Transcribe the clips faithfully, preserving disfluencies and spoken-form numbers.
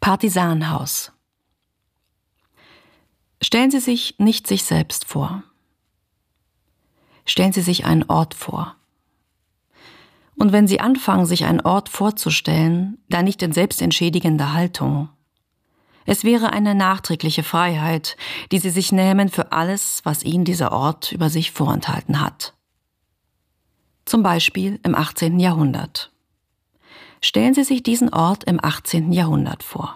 Partisanenhaus. Stellen Sie sich nicht sich selbst vor. Stellen Sie sich einen Ort vor. Und wenn Sie anfangen, sich einen Ort vorzustellen, dann nicht in selbstentschädigender Haltung. Es wäre eine nachträgliche Freiheit, die Sie sich nehmen für alles, was Ihnen dieser Ort über sich vorenthalten hat. Zum Beispiel im achtzehnten Jahrhundert. Stellen Sie sich diesen Ort im achtzehnten Jahrhundert vor.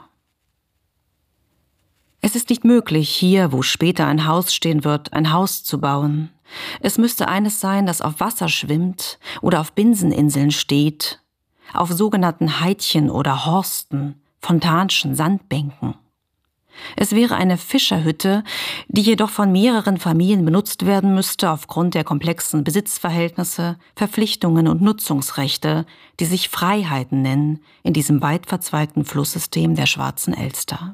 Es ist nicht möglich, hier, wo später ein Haus stehen wird, ein Haus zu bauen. Es müsste eines sein, das auf Wasser schwimmt oder auf Binseninseln steht, auf sogenannten Heidchen oder Horsten, Fontanschen, Sandbänken. Es wäre eine Fischerhütte, die jedoch von mehreren Familien benutzt werden müsste aufgrund der komplexen Besitzverhältnisse, Verpflichtungen und Nutzungsrechte, die sich Freiheiten nennen in diesem weit verzweigten Flusssystem der Schwarzen Elster.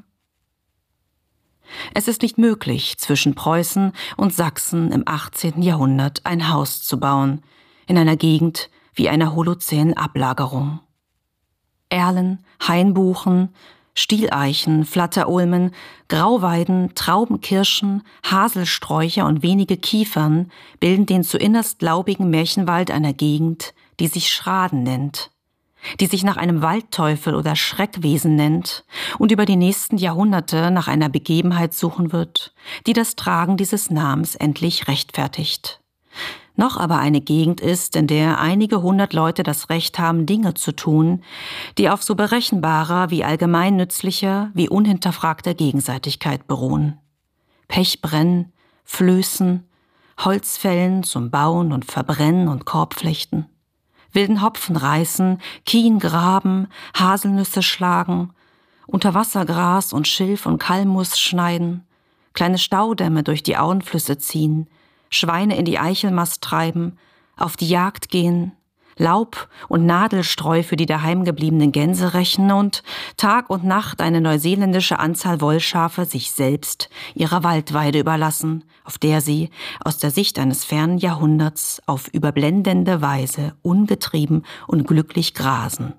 Es ist nicht möglich, zwischen Preußen und Sachsen im achtzehnten Jahrhundert ein Haus zu bauen, in einer Gegend wie einer holozänen Ablagerung. Erlen, Hainbuchen, Stieleichen, Flatterulmen, Grauweiden, Traubenkirschen, Haselsträucher und wenige Kiefern bilden den zu innerst laubigen Märchenwald einer Gegend, die sich Schraden nennt, die sich nach einem Waldteufel oder Schreckwesen nennt und über die nächsten Jahrhunderte nach einer Begebenheit suchen wird, die das Tragen dieses Namens endlich rechtfertigt. Noch aber eine Gegend ist, in der einige hundert Leute das Recht haben, Dinge zu tun, die auf so berechenbarer wie allgemeinnützlicher wie unhinterfragter Gegenseitigkeit beruhen. Pechbrennen, Flößen, Holzfällen zum Bauen und Verbrennen und Korbflechten, wilden Hopfen reißen, Kien graben, Haselnüsse schlagen, Unterwassergras und Schilf und Kalmus schneiden, kleine Staudämme durch die Auenflüsse ziehen, Schweine in die Eichelmast treiben, auf die Jagd gehen, Laub und Nadelstreu für die daheimgebliebenen Gänse rechnen und Tag und Nacht eine neuseeländische Anzahl Wollschafe sich selbst ihrer Waldweide überlassen, auf der sie aus der Sicht eines fernen Jahrhunderts auf überblendende Weise ungetrieben und glücklich grasen.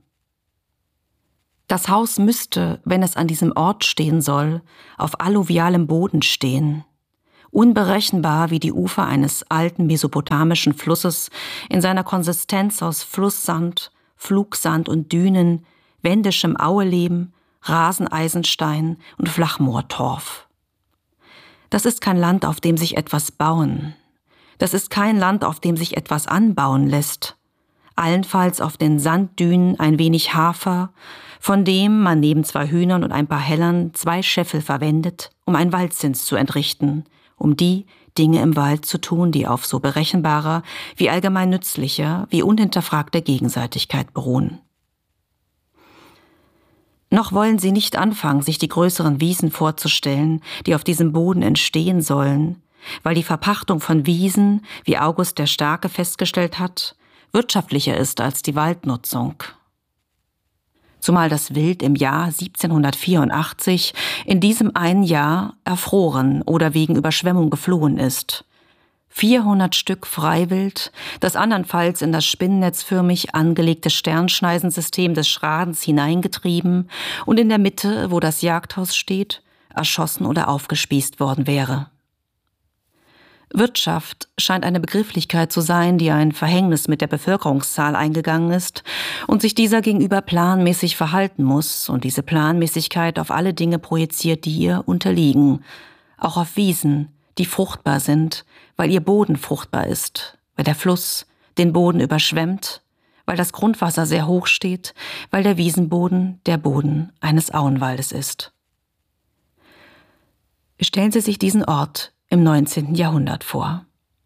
Das Haus müsste, wenn es an diesem Ort stehen soll, auf alluvialem Boden stehen, unberechenbar wie die Ufer eines alten mesopotamischen Flusses in seiner Konsistenz aus Flusssand, Flugsand und Dünen, wendischem Aueleben, Raseneisenstein und Flachmoortorf. Das ist kein Land, auf dem sich etwas bauen. Das ist kein Land, auf dem sich etwas anbauen lässt. Allenfalls auf den Sanddünen ein wenig Hafer, von dem man neben zwei Hühnern und ein paar Hellern zwei Scheffel verwendet, um ein Waldzins zu entrichten, um die Dinge im Wald zu tun, die auf so berechenbarer, wie allgemein nützlicher, wie unhinterfragter Gegenseitigkeit beruhen. Noch wollen sie nicht anfangen, sich die größeren Wiesen vorzustellen, die auf diesem Boden entstehen sollen, weil die Verpachtung von Wiesen, wie August der Starke festgestellt hat, wirtschaftlicher ist als die Waldnutzung. Zumal das Wild im Jahr siebzehnhundertvierundachtzig in diesem einen Jahr erfroren oder wegen Überschwemmung geflohen ist. vierhundert Stück Freiwild, das andernfalls in das spinnnetzförmig angelegte Sternschneisensystem des Schradens hineingetrieben und in der Mitte, wo das Jagdhaus steht, erschossen oder aufgespießt worden wäre. Wirtschaft scheint eine Begrifflichkeit zu sein, die ein Verhängnis mit der Bevölkerungszahl eingegangen ist und sich dieser gegenüber planmäßig verhalten muss und diese Planmäßigkeit auf alle Dinge projiziert, die ihr unterliegen, auch auf Wiesen, die fruchtbar sind, weil ihr Boden fruchtbar ist, weil der Fluss den Boden überschwemmt, weil das Grundwasser sehr hoch steht, weil der Wiesenboden der Boden eines Auenwaldes ist. Stellen Sie sich diesen Ort im neunzehnten Jahrhundert vor.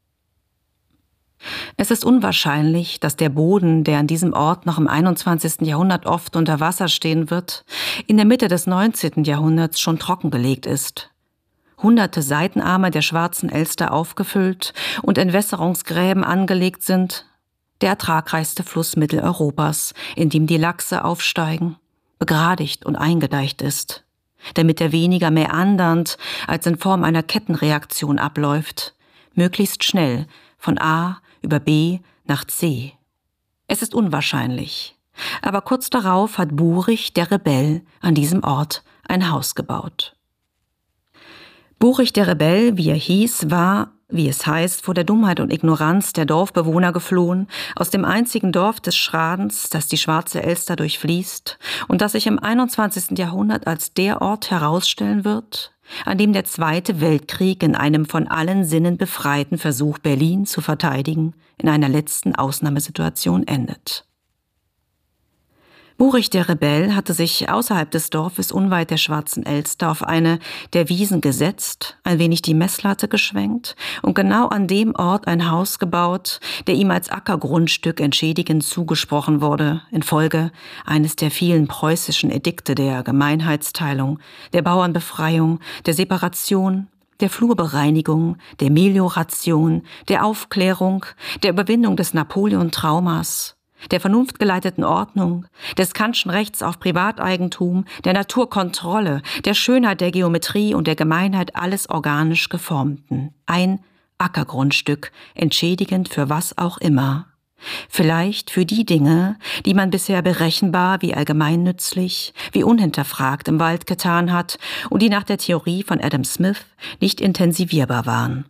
Es ist unwahrscheinlich, dass der Boden, der an diesem Ort noch im einundzwanzigsten Jahrhundert oft unter Wasser stehen wird, in der Mitte des neunzehnten Jahrhunderts schon trockengelegt ist. Hunderte Seitenarme der Schwarzen Elster aufgefüllt und Entwässerungsgräben angelegt sind, der ertragreichste Fluss Mitteleuropas, in dem die Lachse aufsteigen, begradigt und eingedeicht ist, damit er weniger meandernd als in Form einer Kettenreaktion abläuft, möglichst schnell von A über B nach C. Es ist unwahrscheinlich, Aber kurz darauf hat Burich, der Rebell, an diesem Ort ein Haus gebaut. Burich, der Rebell, wie er hieß, war, wie es heißt, vor der Dummheit und Ignoranz der Dorfbewohner geflohen, aus dem einzigen Dorf des Schradens, das die Schwarze Elster durchfließt und das sich im einundzwanzigsten Jahrhundert als der Ort herausstellen wird, an dem der Zweite Weltkrieg in einem von allen Sinnen befreiten Versuch, Berlin zu verteidigen, in einer letzten Ausnahmesituation endet. Burich, der Rebell, hatte sich außerhalb des Dorfes unweit der Schwarzen Elster auf eine der Wiesen gesetzt, ein wenig die Messlatte geschwenkt und genau an dem Ort ein Haus gebaut, der ihm als Ackergrundstück entschädigend zugesprochen wurde, infolge eines der vielen preußischen Edikte der Gemeinheitsteilung, der Bauernbefreiung, der Separation, der Flurbereinigung, der Melioration, der Aufklärung, der Überwindung des Napoleon-Traumas, der vernunftgeleiteten Ordnung, des Kantschen Rechts auf Privateigentum, der Naturkontrolle, der Schönheit der Geometrie und der Gemeinheit alles organisch Geformten. Ein Ackergrundstück, entschädigend für was auch immer. Vielleicht für die Dinge, die man bisher berechenbar wie allgemeinnützlich, wie unhinterfragt im Wald getan hat und die nach der Theorie von Adam Smith nicht intensivierbar waren.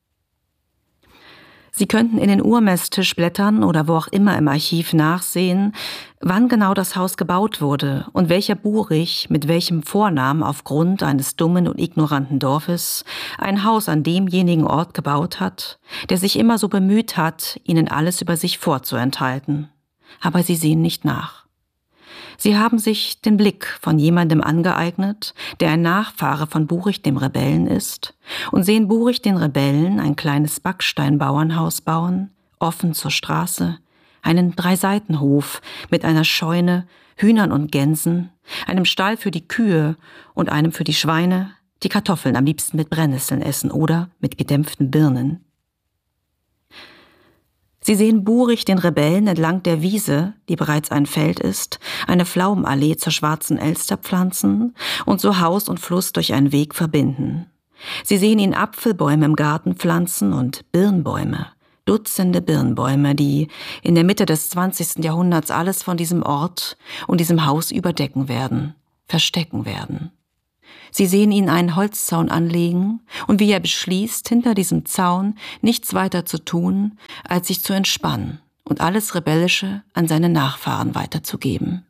Sie könnten in den Urmesstisch blättern oder wo auch immer im Archiv nachsehen, wann genau das Haus gebaut wurde und welcher Burich mit welchem Vornamen aufgrund eines dummen und ignoranten Dorfes ein Haus an demjenigen Ort gebaut hat, der sich immer so bemüht hat, ihnen alles über sich vorzuenthalten. Aber sie sehen nicht nach. Sie haben sich den Blick von jemandem angeeignet, der ein Nachfahre von Burich dem Rebellen ist, und sehen Burich den Rebellen ein kleines Backsteinbauernhaus bauen, offen zur Straße, einen Dreiseitenhof mit einer Scheune, Hühnern und Gänsen, einem Stall für die Kühe und einem für die Schweine, die Kartoffeln am liebsten mit Brennnesseln essen oder mit gedämpften Birnen. Sie sehen Burich den Rebellen entlang der Wiese, die bereits ein Feld ist, eine Pflaumenallee zur Schwarzen Elster pflanzen und so Haus und Fluss durch einen Weg verbinden. Sie sehen ihn Apfelbäume im Garten pflanzen und Birnbäume, Dutzende Birnbäume, die in der Mitte des zwanzigsten Jahrhunderts alles von diesem Ort und diesem Haus überdecken werden, verstecken werden. Sie sehen ihn einen Holzzaun anlegen und wie er beschließt, hinter diesem Zaun nichts weiter zu tun, als sich zu entspannen und alles Rebellische an seine Nachfahren weiterzugeben.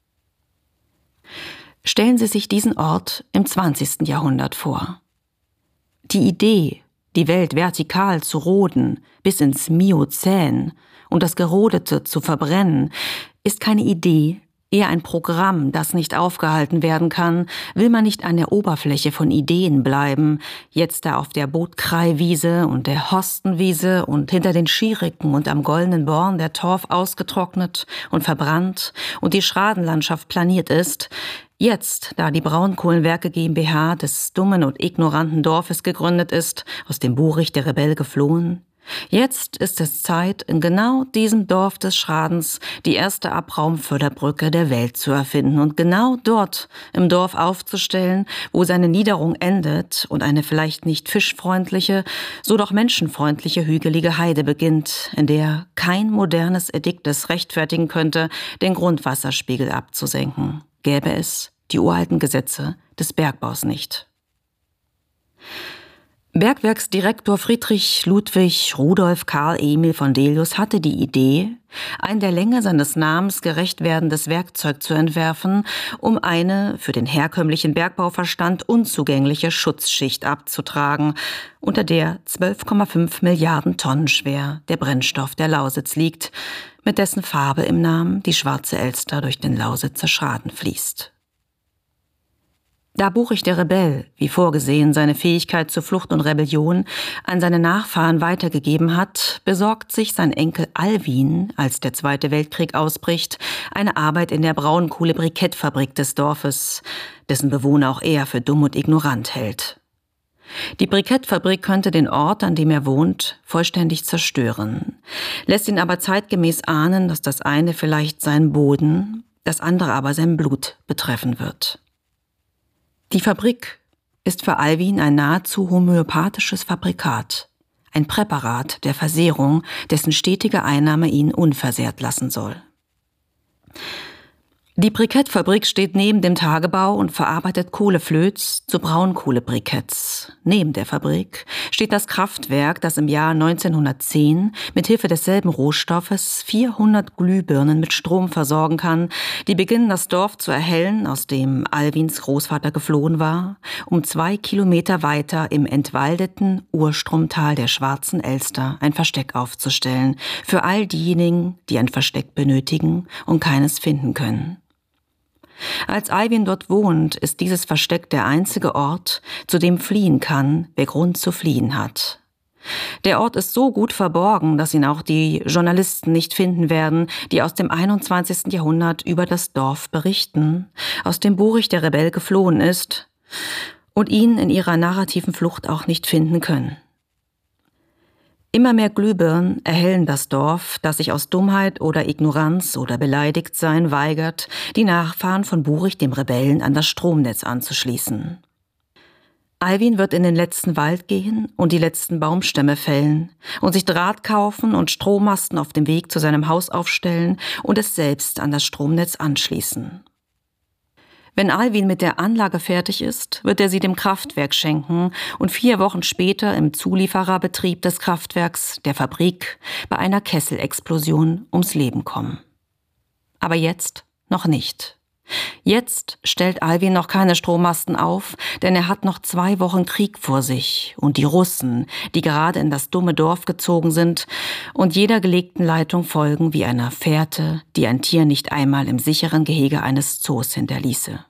Stellen Sie sich diesen Ort im zwanzigsten Jahrhundert vor. Die Idee, die Welt vertikal zu roden, bis ins Miozän und das Gerodete zu verbrennen, ist keine Idee, eher ein Programm, das nicht aufgehalten werden kann, will man nicht an der Oberfläche von Ideen bleiben, jetzt da auf der Botkreiwiese und der Horstenwiese und hinter den Schiericken und am Goldenen Born der Torf ausgetrocknet und verbrannt und die Schradenlandschaft planiert ist, jetzt, da die Braunkohlenwerke GmbH des dummen und ignoranten Dorfes gegründet ist, aus dem Burich der Rebell geflohen, jetzt ist es Zeit, in genau diesem Dorf des Schradens die erste Abraumförderbrücke der Welt zu erfinden und genau dort im Dorf aufzustellen, wo seine Niederung endet und eine vielleicht nicht fischfreundliche, so doch menschenfreundliche hügelige Heide beginnt, in der kein modernes Edikt es rechtfertigen könnte, den Grundwasserspiegel abzusenken. Gäbe es die uralten Gesetze des Bergbaus nicht. Bergwerksdirektor Friedrich Ludwig Rudolf Karl Emil von Delius hatte die Idee, ein der Länge seines Namens gerecht werdendes Werkzeug zu entwerfen, um eine für den herkömmlichen Bergbauverstand unzugängliche Schutzschicht abzutragen, unter der zwölf Komma fünf Milliarden Tonnen schwer der Brennstoff der Lausitz liegt, mit dessen Farbe im Namen die Schwarze Elster durch den Lausitzer Schraden fließt. Da Burich der Rebell, wie vorgesehen, seine Fähigkeit zur Flucht und Rebellion an seine Nachfahren weitergegeben hat, besorgt sich sein Enkel Alwin, als der Zweite Weltkrieg ausbricht, eine Arbeit in der Braunkohle-Brikettfabrik des Dorfes, dessen Bewohner auch er für dumm und ignorant hält. Die Brikettfabrik könnte den Ort, an dem er wohnt, vollständig zerstören, lässt ihn aber zeitgemäß ahnen, dass das eine vielleicht seinen Boden, das andere aber sein Blut betreffen wird. Die Fabrik ist für Alwin ein nahezu homöopathisches Fabrikat, ein Präparat der Versehrung, dessen stetige Einnahme ihn unversehrt lassen soll. Die Brikettfabrik steht neben dem Tagebau und verarbeitet Kohleflöz zu Braunkohlebriketts. Neben der Fabrik steht das Kraftwerk, das im Jahr neunzehnhundertzehn mit Hilfe desselben Rohstoffes vierhundert Glühbirnen mit Strom versorgen kann, die beginnen das Dorf zu erhellen, aus dem Alwins Großvater geflohen war, um zwei Kilometer weiter im entwaldeten Urstromtal der Schwarzen Elster ein Versteck aufzustellen, für all diejenigen, die ein Versteck benötigen und keines finden können. Als Alwin dort wohnt, ist dieses Versteck der einzige Ort, zu dem fliehen kann, wer Grund zu fliehen hat. Der Ort ist so gut verborgen, dass ihn auch die Journalisten nicht finden werden, die aus dem einundzwanzigsten Jahrhundert über das Dorf berichten, aus dem Burich der Rebell geflohen ist und ihn in ihrer narrativen Flucht auch nicht finden können. Immer mehr Glühbirnen erhellen das Dorf, das sich aus Dummheit oder Ignoranz oder Beleidigtsein weigert, die Nachfahren von Burich dem Rebellen an das Stromnetz anzuschließen. Alwin wird in den letzten Wald gehen und die letzten Baumstämme fällen und sich Draht kaufen und Strommasten auf dem Weg zu seinem Haus aufstellen und es selbst an das Stromnetz anschließen. Wenn Alwin mit der Anlage fertig ist, wird er sie dem Kraftwerk schenken und vier Wochen später im Zuliefererbetrieb des Kraftwerks, der Fabrik, bei einer Kesselexplosion ums Leben kommen. Aber jetzt noch nicht. Jetzt stellt Alwin noch keine Strommasten auf, denn er hat noch zwei Wochen Krieg vor sich und die Russen, die gerade in das dumme Dorf gezogen sind und jeder gelegten Leitung folgen wie einer Fährte, die ein Tier nicht einmal im sicheren Gehege eines Zoos hinterließe.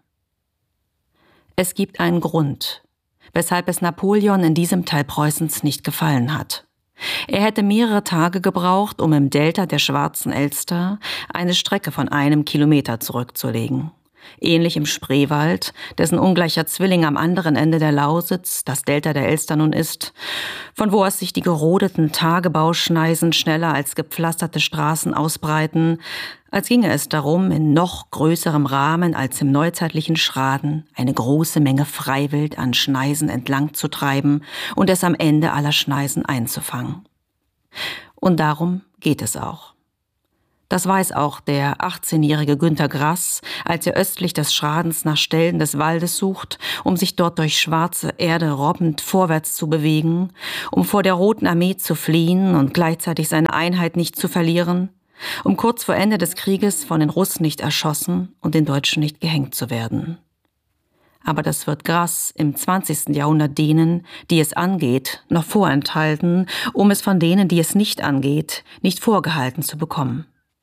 Es gibt einen Grund, weshalb es Napoleon in diesem Teil Preußens nicht gefallen hat. Er hätte mehrere Tage gebraucht, um im Delta der Schwarzen Elster eine Strecke von einem Kilometer zurückzulegen. Ähnlich im Spreewald, dessen ungleicher Zwilling am anderen Ende der Lausitz das Delta der Elster nun ist, von wo aus sich die gerodeten Tagebauschneisen schneller als gepflasterte Straßen ausbreiten, als ginge es darum, in noch größerem Rahmen als im neuzeitlichen Schraden eine große Menge Freiwild an Schneisen entlang zu treiben und es am Ende aller Schneisen einzufangen. Und darum geht es auch. Das weiß auch der achtzehnjährige Günter Grass, als er östlich des Schradens nach Stellen des Waldes sucht, um sich dort durch schwarze Erde robbend vorwärts zu bewegen, um vor der Roten Armee zu fliehen und gleichzeitig seine Einheit nicht zu verlieren, um kurz vor Ende des Krieges von den Russen nicht erschossen und den Deutschen nicht gehängt zu werden. Aber das wird Grass im zwanzigsten Jahrhundert denen, die es angeht, noch vorenthalten, um es von denen, die es nicht angeht, nicht vorgehalten zu bekommen.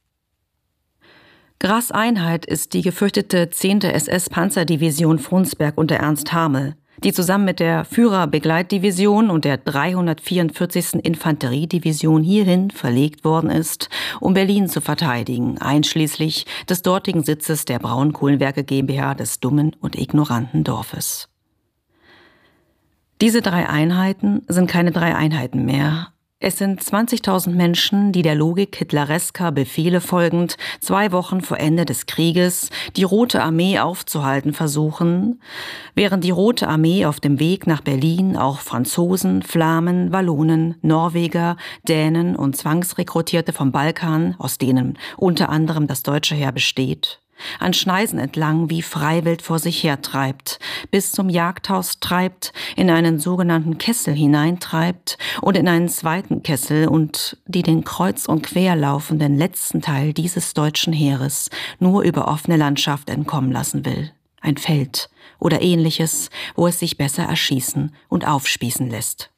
Grass' Einheit ist die gefürchtete zehnte S S-Panzerdivision Frundsberg unter Ernst Hamel, die zusammen mit der Führerbegleitdivision und der dreihundertvierundvierzigsten Infanteriedivision hierhin verlegt worden ist, um Berlin zu verteidigen, einschließlich des dortigen Sitzes der Braunkohlenwerke GmbH des dummen und ignoranten Dorfes. Diese drei Einheiten sind keine drei Einheiten mehr. Es sind zwanzigtausend Menschen, die der Logik hitleresker Befehle folgend zwei Wochen vor Ende des Krieges die Rote Armee aufzuhalten versuchen, während die Rote Armee auf dem Weg nach Berlin auch Franzosen, Flamen, Wallonen, Norweger, Dänen und Zwangsrekrutierte vom Balkan, aus denen unter anderem das deutsche Heer besteht, an Schneisen entlang wie Freiwild vor sich hertreibt, bis zum Jagdhaus treibt, in einen sogenannten Kessel hineintreibt und in einen zweiten Kessel und die den kreuz und quer laufenden letzten Teil dieses deutschen Heeres nur über offene Landschaft entkommen lassen will. Ein Feld oder ähnliches, wo es sich besser erschießen und aufspießen lässt.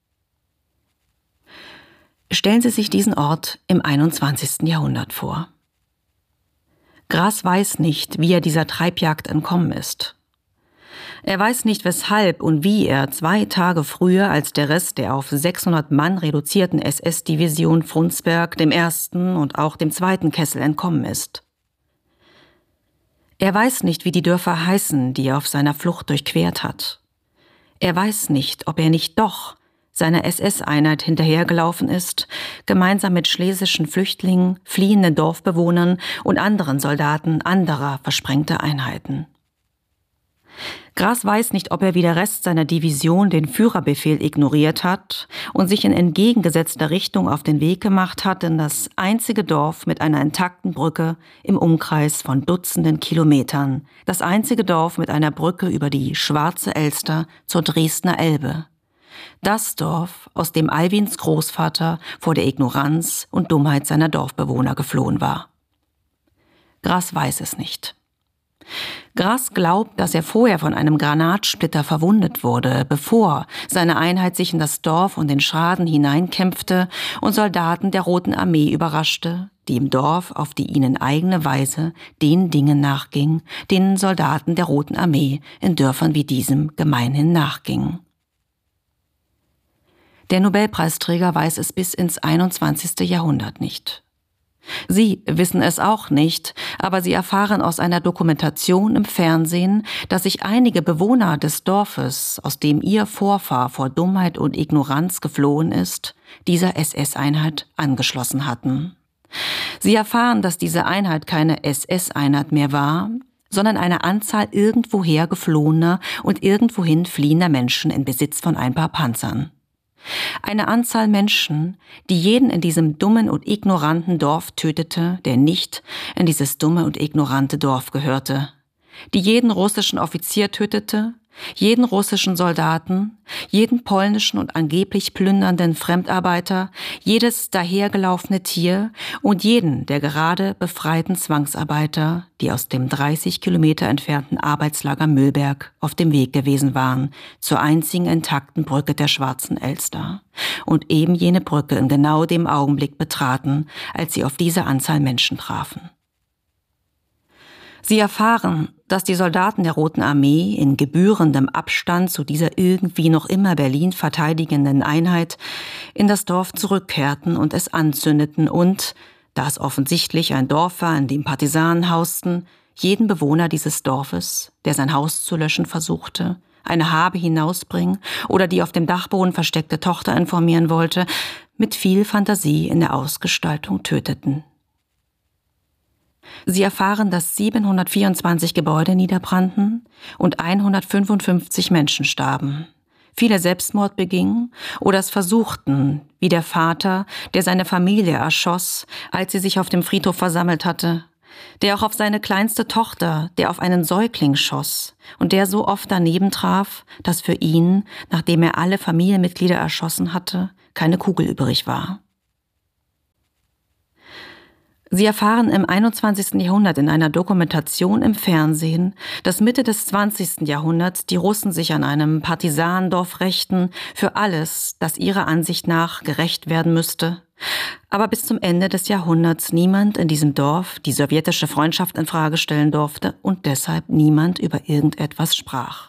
Stellen Sie sich diesen Ort im einundzwanzigsten Jahrhundert vor. Grass weiß nicht, wie er dieser Treibjagd entkommen ist. Er weiß nicht, weshalb und wie er zwei Tage früher als der Rest der auf sechshundert Mann reduzierten S S-Division Frundsberg dem ersten und auch dem zweiten Kessel entkommen ist. Er weiß nicht, wie die Dörfer heißen, die er auf seiner Flucht durchquert hat. Er weiß nicht, ob er nicht doch seiner S S-Einheit hinterhergelaufen ist, gemeinsam mit schlesischen Flüchtlingen, fliehenden Dorfbewohnern und anderen Soldaten anderer versprengter Einheiten. Gras weiß nicht, ob er wie der Rest seiner Division den Führerbefehl ignoriert hat und sich in entgegengesetzter Richtung auf den Weg gemacht hat in das einzige Dorf mit einer intakten Brücke im Umkreis von Dutzenden Kilometern, das einzige Dorf mit einer Brücke über die Schwarze Elster zur Dresdner Elbe. Das Dorf, aus dem Alwins Großvater vor der Ignoranz und Dummheit seiner Dorfbewohner geflohen war. Gras weiß es nicht. Gras glaubt, dass er vorher von einem Granatsplitter verwundet wurde, bevor seine Einheit sich in das Dorf und den Schaden hineinkämpfte und Soldaten der Roten Armee überraschte, die im Dorf auf die ihnen eigene Weise den Dingen nachging, denen Soldaten der Roten Armee in Dörfern wie diesem gemeinhin nachgingen. Der Nobelpreisträger weiß es bis ins einundzwanzigste Jahrhundert nicht. Sie wissen es auch nicht, aber sie erfahren aus einer Dokumentation im Fernsehen, dass sich einige Bewohner des Dorfes, aus dem ihr Vorfahr vor Dummheit und Ignoranz geflohen ist, dieser S S-Einheit angeschlossen hatten. Sie erfahren, dass diese Einheit keine S S-Einheit mehr war, sondern eine Anzahl irgendwoher geflohener und irgendwohin fliehender Menschen in Besitz von ein paar Panzern. Eine Anzahl Menschen, die jeden in diesem dummen und ignoranten Dorf tötete, der nicht in dieses dumme und ignorante Dorf gehörte, die jeden russischen Offizier tötete, jeden russischen Soldaten, jeden polnischen und angeblich plündernden Fremdarbeiter, jedes dahergelaufene Tier und jeden der gerade befreiten Zwangsarbeiter, die aus dem dreißig Kilometer entfernten Arbeitslager Müllberg auf dem Weg gewesen waren, zur einzigen intakten Brücke der Schwarzen Elster und eben jene Brücke in genau dem Augenblick betraten, als sie auf diese Anzahl Menschen trafen. Sie erfahren, dass die Soldaten der Roten Armee in gebührendem Abstand zu dieser irgendwie noch immer Berlin verteidigenden Einheit in das Dorf zurückkehrten und es anzündeten und, da es offensichtlich ein Dorf war, in dem Partisanen hausten, jeden Bewohner dieses Dorfes, der sein Haus zu löschen versuchte, eine Habe hinausbringen oder die auf dem Dachboden versteckte Tochter informieren wollte, mit viel Fantasie in der Ausgestaltung töteten. Sie erfahren, dass siebenhundertvierundzwanzig Gebäude niederbrannten und hundertfünfundfünfzig Menschen starben, viele Selbstmord begingen oder es versuchten, wie der Vater, der seine Familie erschoss, als sie sich auf dem Friedhof versammelt hatte, der auch auf seine kleinste Tochter, der auf einen Säugling schoss und der so oft daneben traf, dass für ihn, nachdem er alle Familienmitglieder erschossen hatte, keine Kugel übrig war. Sie erfahren im einundzwanzigsten Jahrhundert in einer Dokumentation im Fernsehen, dass Mitte des zwanzigsten Jahrhunderts die Russen sich an einem Partisanendorf rächten für alles, das ihrer Ansicht nach gerächt werden müsste. Aber bis zum Ende des Jahrhunderts niemand in diesem Dorf die sowjetische Freundschaft in Frage stellen durfte und deshalb niemand über irgendetwas sprach.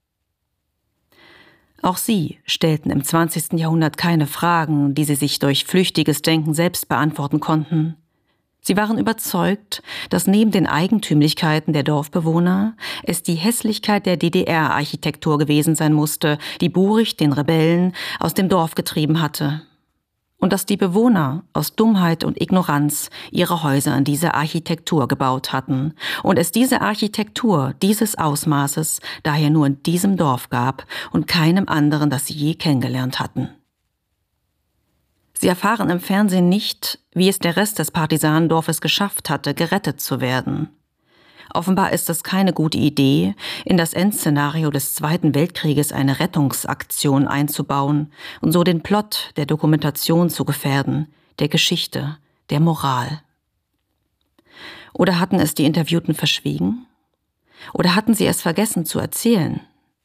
Auch sie stellten im zwanzigsten Jahrhundert keine Fragen, die sie sich durch flüchtiges Denken selbst beantworten konnten. Sie waren überzeugt, dass neben den Eigentümlichkeiten der Dorfbewohner es die Hässlichkeit der D D R-Architektur gewesen sein musste, die Burich den Rebellen aus dem Dorf getrieben hatte. Und dass die Bewohner aus Dummheit und Ignoranz ihre Häuser an diese Architektur gebaut hatten und es diese Architektur dieses Ausmaßes daher nur in diesem Dorf gab und keinem anderen, das sie je kennengelernt hatten. Sie erfahren im Fernsehen nicht, wie es der Rest des Partisanendorfes geschafft hatte, gerettet zu werden. Offenbar ist es keine gute Idee, in das Endszenario des Zweiten Weltkrieges eine Rettungsaktion einzubauen und so den Plot der Dokumentation zu gefährden, der Geschichte, der Moral. Oder hatten es die Interviewten verschwiegen? Oder hatten sie es vergessen zu erzählen?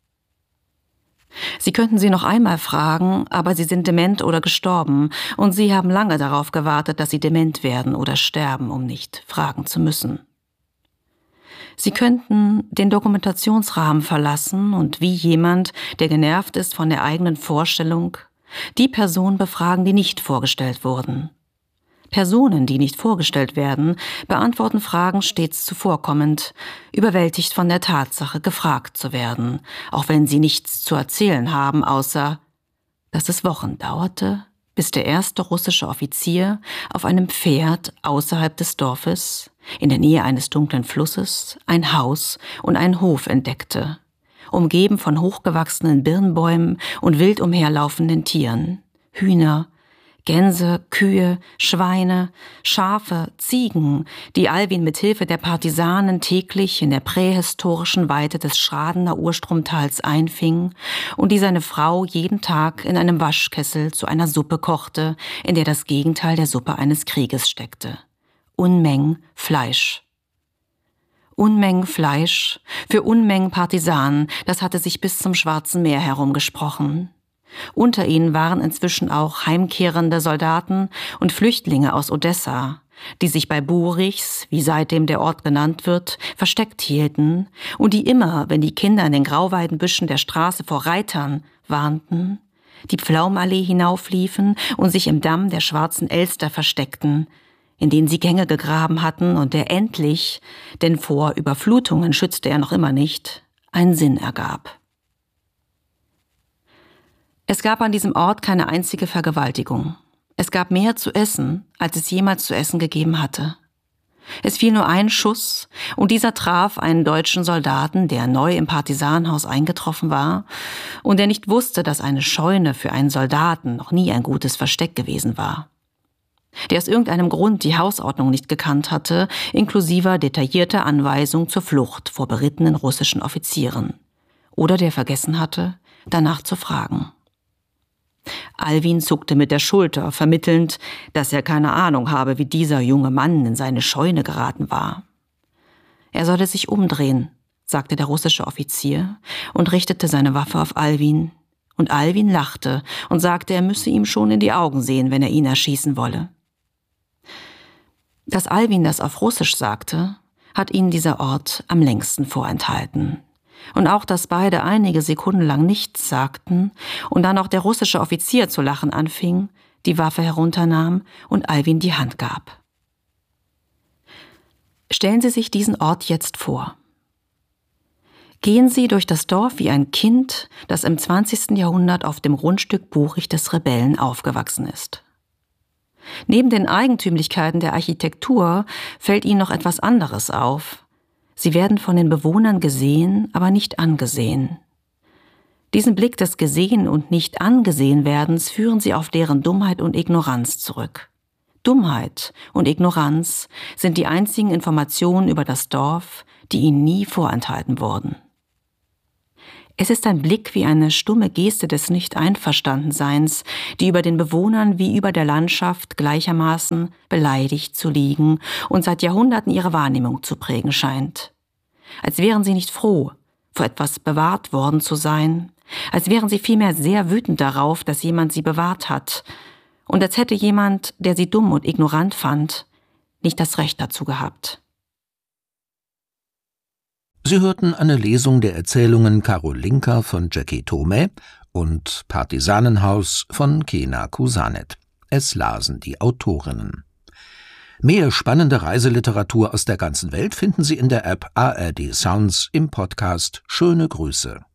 Sie könnten sie noch einmal fragen, aber sie sind dement oder gestorben und sie haben lange darauf gewartet, dass sie dement werden oder sterben, um nicht fragen zu müssen. Sie könnten den Dokumentationsrahmen verlassen und wie jemand, der genervt ist von der eigenen Vorstellung, die Personen befragen, die nicht vorgestellt wurden. Personen, die nicht vorgestellt werden, beantworten Fragen stets zuvorkommend, überwältigt von der Tatsache, gefragt zu werden, auch wenn sie nichts zu erzählen haben, außer, dass es Wochen dauerte, bis der erste russische Offizier auf einem Pferd außerhalb des Dorfes, in der Nähe eines dunklen Flusses, ein Haus und einen Hof entdeckte, umgeben von hochgewachsenen Birnbäumen und wild umherlaufenden Tieren. Hühner, Gänse, Kühe, Schweine, Schafe, Ziegen, die Alwin mit Hilfe der Partisanen täglich in der prähistorischen Weite des Schradener Urstromtals einfing und die seine Frau jeden Tag in einem Waschkessel zu einer Suppe kochte, in der das Gegenteil der Suppe eines Krieges steckte. Unmengen Fleisch. Unmengen Fleisch für Unmengen Partisanen, das hatte sich bis zum Schwarzen Meer herumgesprochen. Unter ihnen waren inzwischen auch heimkehrende Soldaten und Flüchtlinge aus Odessa, die sich bei Burichs, wie seitdem der Ort genannt wird, versteckt hielten und die immer, wenn die Kinder in den Grauweidenbüschen der Straße vor Reitern warnten, die Pflaumallee hinaufliefen und sich im Damm der Schwarzen Elster versteckten, in den sie Gänge gegraben hatten und der endlich, denn vor Überflutungen schützte er noch immer nicht, einen Sinn ergab. Es gab an diesem Ort keine einzige Vergewaltigung. Es gab mehr zu essen, als es jemals zu essen gegeben hatte. Es fiel nur ein Schuss, und dieser traf einen deutschen Soldaten, der neu im Partisanenhaus eingetroffen war und der nicht wusste, dass eine Scheune für einen Soldaten noch nie ein gutes Versteck gewesen war. Der aus irgendeinem Grund die Hausordnung nicht gekannt hatte, inklusive detaillierter Anweisung zur Flucht vor berittenen russischen Offizieren. Oder der vergessen hatte, danach zu fragen. Alwin zuckte mit der Schulter, vermittelnd, dass er keine Ahnung habe, wie dieser junge Mann in seine Scheune geraten war. Er solle sich umdrehen, sagte der russische Offizier und richtete seine Waffe auf Alwin. Und Alwin lachte und sagte, er müsse ihm schon in die Augen sehen, wenn er ihn erschießen wolle. Dass Alwin das auf Russisch sagte, hat ihnen dieser Ort am längsten vorenthalten. Und auch, dass beide einige Sekunden lang nichts sagten und dann auch der russische Offizier zu lachen anfing, die Waffe herunternahm und Alwin die Hand gab. Stellen Sie sich diesen Ort jetzt vor. Gehen Sie durch das Dorf wie ein Kind, das im zwanzigsten Jahrhundert auf dem Grundstück Burich des Rebellen aufgewachsen ist. Neben den Eigentümlichkeiten der Architektur fällt Ihnen noch etwas anderes auf. Sie werden von den Bewohnern gesehen, aber nicht angesehen. Diesen Blick des Gesehen- und Nicht-Angesehen-Werdens führen Sie auf deren Dummheit und Ignoranz zurück. Dummheit und Ignoranz sind die einzigen Informationen über das Dorf, die Ihnen nie vorenthalten wurden. Es ist ein Blick wie eine stumme Geste des Nicht-Einverstandenseins, die über den Bewohnern wie über der Landschaft gleichermaßen beleidigt zu liegen und seit Jahrhunderten ihre Wahrnehmung zu prägen scheint. Als wären sie nicht froh, vor etwas bewahrt worden zu sein, als wären sie vielmehr sehr wütend darauf, dass jemand sie bewahrt hat, und als hätte jemand, der sie dumm und ignorant fand, nicht das Recht dazu gehabt. Sie hörten eine Lesung der Erzählungen Karolinka von Jackie Tome und Partisanenhaus von Keena Kusanet. Es lasen die Autorinnen. Mehr spannende Reiseliteratur aus der ganzen Welt finden Sie in der App A R D Sounds im Podcast Schöne Grüße.